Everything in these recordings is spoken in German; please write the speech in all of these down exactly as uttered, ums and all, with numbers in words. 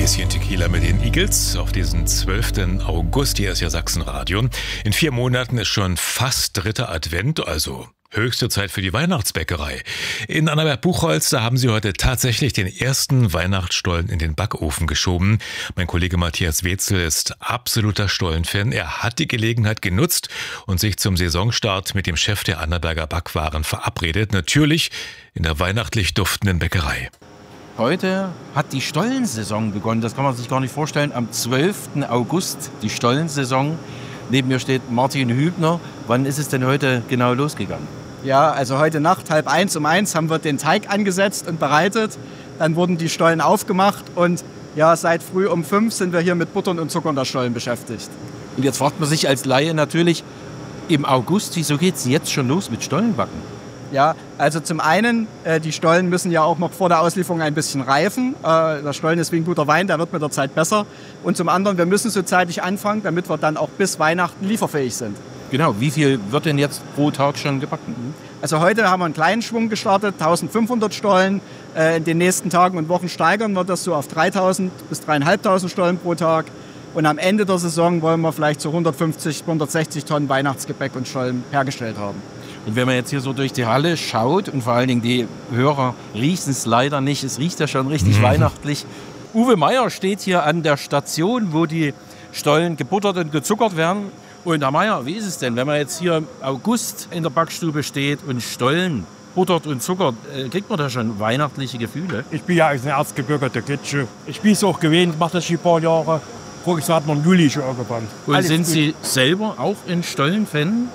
Bisschen Tequila mit den Eagles auf diesen zwölften August. Hier ist ja Sachsenradio. In vier Monaten ist schon fast dritter Advent, also höchste Zeit für die Weihnachtsbäckerei. In Annaberg-Buchholz, da haben sie heute tatsächlich den ersten Weihnachtsstollen in den Backofen geschoben. Mein Kollege Matthias Wetzel ist absoluter Stollenfan. Er hat die Gelegenheit genutzt und sich zum Saisonstart mit dem Chef der Annaberger Backwaren verabredet. Natürlich in der weihnachtlich duftenden Bäckerei. Heute hat die Stollensaison begonnen. Das kann man sich gar nicht vorstellen. Am zwölften August die Stollensaison. Neben mir steht Martin Hübner. Wann ist es denn heute genau losgegangen? Ja, also heute Nacht, halb eins um eins, haben wir den Teig angesetzt und bereitet. Dann wurden die Stollen aufgemacht und ja, seit früh um fünf sind wir hier mit Buttern und Zuckern der Stollen beschäftigt. Und jetzt fragt man sich als Laie natürlich, im August, wieso geht es jetzt schon los mit Stollenbacken? Ja, also zum einen, äh, die Stollen müssen ja auch noch vor der Auslieferung ein bisschen reifen. Äh, der Stollen ist wie ein guter Wein, der wird mit der Zeit besser. Und zum anderen, wir müssen so zeitig anfangen, damit wir dann auch bis Weihnachten lieferfähig sind. Genau, wie viel wird denn jetzt pro Tag schon gebacken? Also heute haben wir einen kleinen Schwung gestartet, eintausendfünfhundert Stollen. Äh, in den nächsten Tagen und Wochen steigern wir das so auf dreitausend bis dreitausendfünfhundert Stollen pro Tag. Und am Ende der Saison wollen wir vielleicht so hundertfünfzig, hundertsechzig Tonnen Weihnachtsgebäck und Stollen hergestellt haben. Und wenn man jetzt hier so durch die Halle schaut und vor allen Dingen die Hörer riechen es leider nicht, es riecht ja schon richtig mhm. weihnachtlich. Uwe Meier steht hier an der Station, wo die Stollen gebuttert und gezuckert werden. Und Herr Meier, wie ist es denn, wenn man jetzt hier im August in der Backstube steht und Stollen buttert und zuckert, äh, kriegt man da schon weihnachtliche Gefühle? Ich bin ja aus dem Erzgebirge der Klitsche. Ich bin es auch gewöhnt, mache das schon ein paar Jahre. Voriges Jahr hat man im Juli schon angefangen. Und Alles sind gut. Sie selber auch ein Stollenfan?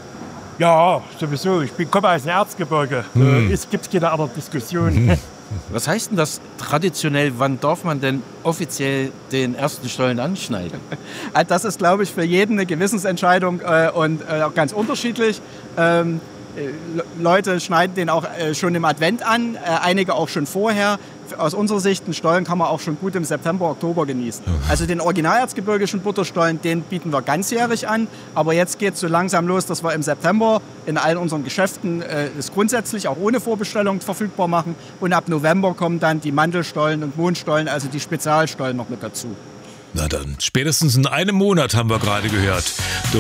Ja, sowieso. Ich bin, komme aus dem Erzgebirge. Hm. Es gibt keine andere Diskussion. Was heißt denn das traditionell? Wann darf man denn offiziell den ersten Stollen anschneiden? Das ist, glaube ich, für jeden eine Gewissensentscheidung äh, und äh, auch ganz unterschiedlich. Ähm, Leute schneiden den auch äh, schon im Advent an, äh, einige auch schon vorher. Aus unserer Sicht, einen Stollen kann man auch schon gut im September, Oktober genießen. Also den originalerzgebirgischen Butterstollen, den bieten wir ganzjährig an. Aber jetzt geht es so langsam los, dass wir im September in allen unseren Geschäften äh, das grundsätzlich auch ohne Vorbestellung verfügbar machen. Und ab November kommen dann die Mandelstollen und Mondstollen, also die Spezialstollen noch mit dazu. Na dann, spätestens in einem Monat haben wir gerade gehört.